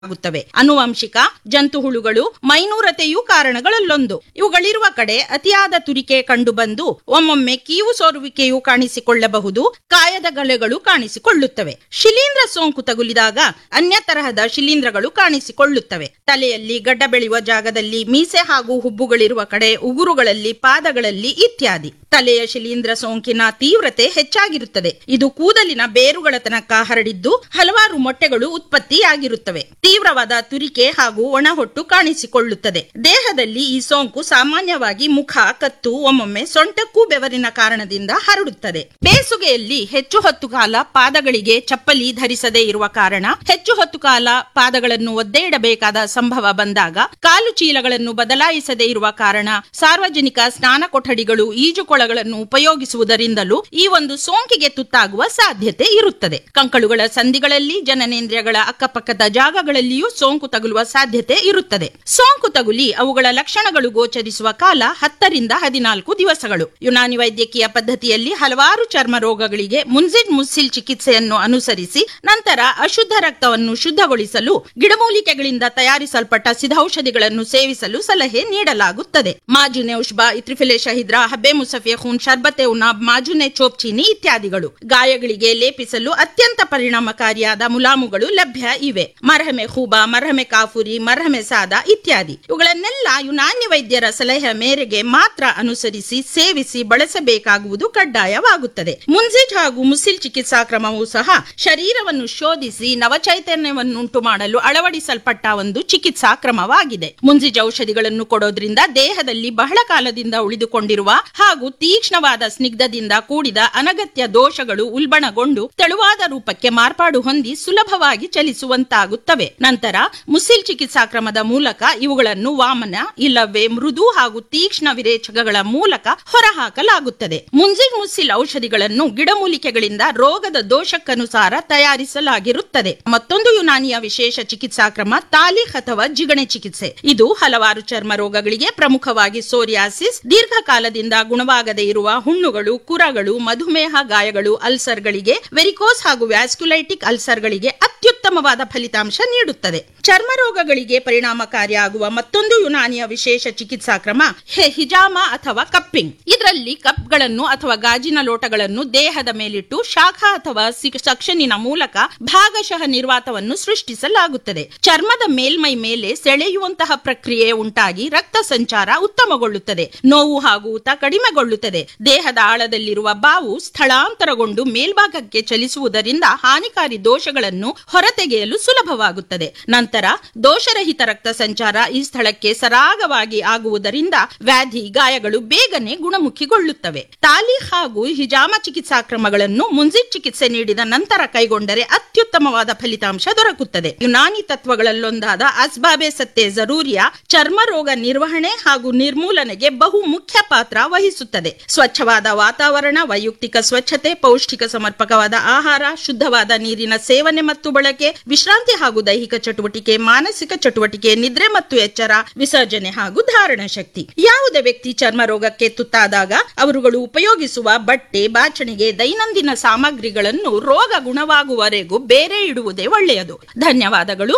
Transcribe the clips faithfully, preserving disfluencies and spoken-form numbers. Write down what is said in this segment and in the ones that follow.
ಆಗುತ್ತವೆ. ಅನುವಂಶಿಕ, ಜಂತುಹುಳುಗಳು, ಮೈನೂರತೆಯು ಕಾರಣಗಳಲ್ಲೊಂದು. ಇವುಗಳಿರುವ ಕಡೆ ಅತಿಯಾದ ತುರಿಕೆ ಕಂಡುಬಂದು ಒಮ್ಮೊಮ್ಮೆ ಕೀವು ಸೋರುವಿಕೆಯು ಕಾಣಿಸಿಕೊಳ್ಳಬಹುದು, ಕಾಯದ ಗಳೆಗಳು ಕಾಣಿಸಿಕೊಳ್ಳುತ್ತವೆ. ಶಿಲೀಂಧ್ರ ಸೋಂಕು ತಗುಲಿದಾಗ ಅನ್ಯ ತರಹದ ಶಿಲೀಂಧ್ರಗಳು ಕಾಣಿಸಿಕೊಳ್ಳುತ್ತವೆ. ತಲೆಯಲ್ಲಿ, ಗಡ್ಡ ಬೆಳೆಯುವ ಜಾಗದಲ್ಲಿ, ಮೀಸೆ ಹಾಗೂ ಹುಬ್ಬುಗಳಿರುವ ಕಡೆ, ಉಗುರುಗಳಲ್ಲಿ, ಪಾದಗಳಲ್ಲಿ ಇತ್ಯಾದಿ. ತಲೆಯ ಶಿಲೀಂಧ್ರ ಸೋಂಕಿನ ತೀವ್ರತೆ ಹೆಚ್ಚಾಗಿರುತ್ತದೆ. ಇದು ಕೂದಲಿನ ಬೇರುಗಳ ತನಕ ಹರಡಿದ್ದು ಹಲವಾರು ಮೊಟ್ಟೆಗಳು ಉತ್ಪತ್ತಿಯಾಗಿರುತ್ತವೆ. ತೀವ್ರವಾದ ತುರಿಕೆ ಹಾಗೂ ಒಣಹೊಟ್ಟು ಕಾಣಿಸಿಕೊಳ್ಳುತ್ತದೆ. ದೇಹದಲ್ಲಿ ಈ ಸೋಂಕು ಸಾಮಾನ್ಯವಾಗಿ ಮುಖ, ಕತ್ತು, ಒಮ್ಮೊಮ್ಮೆ ಸೊಂಟಕ್ಕೂ ಬೆವರಿನ ಕಾರಣದಿಂದ ಹರಡುತ್ತದೆ. ಬೇಸುಗೆಯಲ್ಲಿ ಹೆಚ್ಚು ಹೊತ್ತು ಕಾಲ ಪಾದಗಳಿಗೆ ಚಪ್ಪಲಿ ಧರಿಸದೇ ಇರುವ ಕಾರಣ ಹೆಚ್ಚು ಹೊತ್ತು ಕಾಲ ಪಾದಗಳನ್ನು ಒದ್ದೆ ಇಡಬೇಕಾದ ಸಂಭವ ಬಂದಾಗ, ಕಾಲು ಚೀಲಗಳನ್ನು ಬದಲಾಯಿಸದೇ ಇರುವ ಕಾರಣ, ಸಾರ್ವಜನಿಕ ಸ್ನಾನ ಕೊಠಡಿಗಳು, ಈಜುಕೊಳಗಳನ್ನು ಉಪಯೋಗಿಸುವುದರಿಂದಲೂ ಈ ಒಂದು ಸೋಂಕಿಗೆ ತುತ್ತಾಗುವ ಸಾಧ್ಯತೆ ಇರುತ್ತದೆ. ಕಂಕಳುಗಳ ಸಂಧಿಗಳಲ್ಲಿ, ಜನನೇಂದ್ರಿಯಗಳ ಅಕ್ಕಪಕ್ಕದ ಜಾಗಗಳಲ್ಲಿಯೂ ಸೋಂಕು ತಗುಲುವ ಸಾಧ್ಯತೆ ಇರುತ್ತದೆ. ಸೋಂಕು ತಗುಲಿ ಅವುಗಳ ಲಕ್ಷಣಗಳು ಗೋಚರಿಸುವ ಕಾಲ ಹತ್ತರಿಂದ ಹದಿನಾಲ್ಕು ದಿವಸಗಳು. ಯುನಾನಿ ವೈದ್ಯಕೀಯ ಪದ್ಧತಿಯಲ್ಲಿ ಹಲವಾರು ಚರ್ಮ ರೋಗಗಳಿಗೆ ಮುನ್ಸಿಡ್ ಮುಸ್ಸಿಲ್ ಚಿಕಿತ್ಸೆಯನ್ನು ಅನುಸರಿಸಿ ನಂತರ ಅಶುದ್ಧ ರಕ್ತವನ್ನು ಶುದ್ಧಗೊಳಿಸಲು ಗಿಡಮೂಲಿಕೆಗಳಿಂದ ತಯಾರಿಸಲ್ಪಟ್ಟ ಸಿದ್ಧೌಷಧಿಗಳನ್ನು ಸೇವಿಸಲು ಸಲಹೆ ನೀಡಲಾಗುತ್ತದೆ. ಮಾಜುನೆ ಉಷ್ಬಾ, ಇತ್ರಿಫಿಲೆ ಶಹಿದ್ರಾ, ಹಬ್ಬೆ ಮುಸಫೆ ಖೂನ್, ಶರ್ಬತೆ ಉನಾಬ್, ಮಾಜುನೆ ಚೋಪ್ಚೀನಿ ಇತ್ಯಾದಿಗಳು. ಗಾಯಗಳಿಗೆ ಲೇಪಿಸಲು ಅತ್ಯಂತ ಪರಿಣಾಮಕಾರಿಯಾದ ಮುಲಾಮುಗಳು ಲಭ್ಯ ಇವೆ. ಮರ್ಹಮೆ ಖೂಬಾ, ಮರ್ಹಮೆ ಕಾಫುರಿ, ಮರ್ಹಮೆ ಸಾದಾ ಇತ್ಯಾದಿ. ಇವುಗಳನ್ನೆಲ್ಲ ಯುನಾನಿ ವೈದ್ಯರ ಸಲಹೆಯ ಮೇರೆಗೆ ಮಾತ್ರ ಅನುಸರಿಸಿ ಸೇವಿಸಿ ಬಳಸಬೇಕಾಗುವುದು ಕಡ್ಡಾಯವಾಗುತ್ತದೆ. ಮುನ್ಸಿಡ್ ಹಾಗೂ ಮುಸಿಲ್ ಚಿಕಿತ್ಸಾ ಕ್ರಮವೂ ಸಹ ಶರೀರವನ್ನು ಶೋಧಿಸಿ ನವಚೈತನ್ಯವನ್ನುಂಟು ಮಾಡಲು ಅಳವಡಿಸಲ್ಪಟ್ಟ ಒಂದು ಚಿಕಿತ್ಸಾ ಕ್ರಮವಾಗಿದೆ. ಮುನ್ಸಿಡ್ ಔಷಧಿಗಳನ್ನು ಕೊಡೋದ್ರಿಂದ ದೇಹದಲ್ಲಿ ಬಹಳ ಕಾಲದಿಂದ ಉಳಿದುಕೊಂಡಿರುವ ಹಾಗೂ ತೀಕ್ಷ್ಣವಾದ ಸ್ನಿಗ್ಧದಿಂದ ಕೂಡಿದ ಅನಗತ್ಯ ದೋಷಗಳು ಉಲ್ಬಣಗೊಂಡು ತೆಳುವಾದ ರೂಪಕ್ಕೆ ಮಾರ್ಪಾಡು ಹೊಂದಿ ಸುಲಭವಾಗಿ ಚಲಿಸುವಂತಾಗುತ್ತವೆ. ನಂತರ ಮುಸಿಲ್ ಚಿಕಿತ್ಸಾ ಕ್ರಮದ ಮೂಲಕ ಇವುಗಳನ್ನು ವಾಮನ ಇಲ್ಲವೇ ಮೃದು ಹಾಗೂ ತೀಕ್ಷ್ಣ ವಿರೇಚಕಗಳ ಮೂಲಕ ಹೊರಹಾಕಲಾಗುತ್ತದೆ. ಮುನ್ಸಿಡ್ ಮುಸಿಲ್ ಔಷಧಿಗಳನ್ನು ಗಿಡಮೂಲಿಕೆಗಳಿಂದ ರೋಗದ ದೋಷಕ್ಕನುಸಾರ ತಯಾರಿಸಲಾಗಿರುತ್ತದೆ. ಮತ್ತೊಂದು ಯುನಾನಿಯ ವಿಶೇಷ ಚಿಕಿತ್ಸಾ ಕ್ರಮ ತಾಲಿಖ್ ಅಥವಾ ಜಿಗಣೆ ಚಿಕಿತ್ಸೆ. ಇದು ಹಲವಾರು ಚರ್ಮ ರೋಗಗಳಿಗೆ, ಪ್ರಮುಖವಾಗಿ ಸೋರಿಯಾಸಿಸ್, ದೀರ್ಘಕಾಲದಿಂದ ಗುಣವಾಗದೇ ಇರುವ ಹುಣ್ಣುಗಳು, ಕುರಗಳು, ಮಧುಮೇಹ ಗಾಯಗಳು, ಅಲ್ಸರ್ಗಳಿಗೆ, ವೆರಿಕೋಸ್ ಹಾಗೂ ವ್ಯಾಸ್ಕ್ಯುಲೈಟಿಕ್ ಅಲ್ಸರ್ಗಳಿಗೆ ಅತ್ಯುತ್ತಮವಾದ ಫಲಿತಾಂಶ ನೀಡುತ್ತದೆ. ಚರ್ಮ ರೋಗಗಳಿಗೆ ಪರಿಣಾಮಕಾರಿಯಾಗುವ ಮತ್ತೊಂದು ಯುನಾನಿಯ ವಿಶೇಷ ಚಿಕಿತ್ಸಾ ಕ್ರಮ ಹಿಜಾಮ ಅಥವಾ ಕಪ್ಪಿಂಗ್. ಇದರಲ್ಲಿ ಕಪ್ಗಳನ್ನು ಅಥವಾ ಗಾಜಿನ ಲೋಟಗಳನ್ನು ದೇಹದ ಮೇಲಿಟ್ಟು ಶಾಖ ಅಥವಾ ಸಕ್ಷನಿನ ಮೂಲಕ ಭಾಗಶಃ ನಿರ್ವಾತವನ್ನು ಸೃಷ್ಟಿಸಲಾಗುತ್ತದೆ. ಚರ್ಮದ ಮೇಲ್ಮೈ ಮೇಲೆ ಸೆಳೆಯುವಂತಹ ಪ್ರಕ್ರಿಯೆ ಉಂಟಾಗಿ ರಕ್ತ ಸಂಚಾರ ಉತ್ತಮಗೊಳ್ಳುತ್ತದೆ. ನೋವು ಹಾಗೂ ಊತ ಕಡಿಮೆಗೊಳ್ಳುತ್ತದೆ. ದೇಹದ ಆಳದಲ್ಲಿರುವ ಬಾವು ಸ್ಥಳಾಂತರಗೊಂಡು ಮೇಲ್ಭಾಗಕ್ಕೆ ಚಲಿಸುವುದರಿಂದ ಹಾನಿಕಾರಿ ದೋಷಗಳನ್ನು ಹೊರತೆಗೆಯಲು ಸುಲಭವಾಗುತ್ತದೆ. ನಂತರ ದೋಷರಹಿತ ರಕ್ತ ಸಂಚಾರ ಈ ಸ್ಥಳಕ್ಕೆ ಸರಾಗವಾಗಿ ಆಗುವುದರಿಂದ ವ್ಯಾಧಿ, ಗಾಯಗಳು ಬೇಗನೆ ಗುಣಮುಖಿಗೊಳ್ಳುತ್ತವೆ. ತಾಲಿ ಹಾಗೂ ಹಿಜಾಮ ಚಿಕಿತ್ಸಾ ಕ್ರಮಗಳನ್ನು ಮುನ್ಸಿಡ್ ಚಿಕಿತ್ಸೆ ನೀಡಿದ ನಂತರ ಕೈಗೊಂಡರೆ ಅತ್ಯುತ್ತಮವಾದ ಫಲಿತಾಂಶ ದೊರಕುತ್ತದೆ. ಯುನಾನಿ ತತ್ವಗಳಲ್ಲೊಂದಾದ ಅಸ್ಬಾಬೆ ಸತ್ತೆ ಜರೂರಿಯ ಚರ್ಮ ರೋಗ ನಿರ್ವಹಣೆ ಹಾಗೂ ನಿರ್ಮೂಲನೆಗೆ ಬಹು ಮುಖ್ಯ ಪಾತ್ರ ವಹಿಸುತ್ತದೆ. ಸ್ವಚ್ಛವಾದ ವಾತಾವರಣ, ವೈಯಕ್ತಿಕ ಸ್ವಚ್ಛತೆ, ಪೌಷ್ಟಿಕ ಸಮರ್ಪಕವಾದ ಆಹಾರ, ಶುದ್ಧವಾದ ನೀರಿನ ಸೇವನೆ ಮತ್ತು ಬಳಕೆ, ವಿಶ್ರಾಂತಿ ಹಾಗೂ ದೈಹಿಕ ಚಟುವಟಿಕೆ, ಮಾನಸಿಕ ಚಟುವಟಿಕೆ, ನಿದ್ರೆ ಮತ್ತು ಎಚ್ಚರ, ವಿಸರ್ಜನೆ ಹಾಗೂ ಧಾರಣ ಶಕ್ತಿ. ಯಾವುದೇ ವ್ಯಕ್ತಿ ಚರ್ಮ ರೋಗಕ್ಕೆ ತುತ್ತಾದಾಗ ಅವರುಗಳು ಉಪಯೋಗಿಸುವ ಬಟ್ಟೆ, ಬಾಚಣಿಗೆ, ದೈನಂದಿನ ಸಾಮಗ್ರಿಗಳನ್ನು ರೋಗ ಗುಣವಾಗುವವರೆಗೂ ಬೇರೆ ಇಡುವುದೇ ಒಳ್ಳೆಯದು. ಧನ್ಯವಾದಗಳು.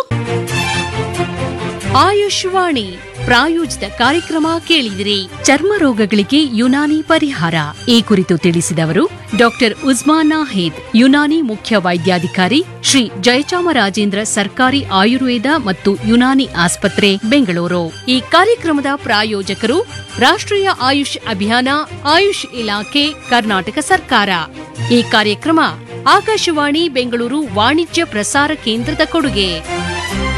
ಆಯುಷ್ವಾಣಿ ಪ್ರಾಯೋಜಿತ ಕಾರ್ಯಕ್ರಮ ಕೇಳಿದಿರಿ. ಚರ್ಮ ರೋಗಗಳಿಗೆ ಯುನಾನಿ ಪರಿಹಾರ ಈ ಕುರಿತು ತಿಳಿಸಿದವರು ಡಾಕ್ಟರ್ ಉಸ್ಮಾನ್ ನಾಹಿದ್, ಯುನಾನಿ ಮುಖ್ಯ ವೈದ್ಯಾಧಿಕಾರಿ, ಶ್ರೀ ಜಯಚಾಮರಾಜೇಂದ್ರ ಸರ್ಕಾರಿ ಆಯುರ್ವೇದ ಮತ್ತು ಯುನಾನಿ ಆಸ್ಪತ್ರೆ, ಬೆಂಗಳೂರು. ಈ ಕಾರ್ಯಕ್ರಮದ ಪ್ರಾಯೋಜಕರು ರಾಷ್ಟ್ರೀಯ ಆಯುಷ್ ಅಭಿಯಾನ, ಆಯುಷ್ ಇಲಾಖೆ, ಕರ್ನಾಟಕ ಸರ್ಕಾರ. ಈ ಕಾರ್ಯಕ್ರಮ ಆಕಾಶವಾಣಿ ಬೆಂಗಳೂರು ವಾಣಿಜ್ಯ ಪ್ರಸಾರ ಕೇಂದ್ರದ ಕೊಡುಗೆ.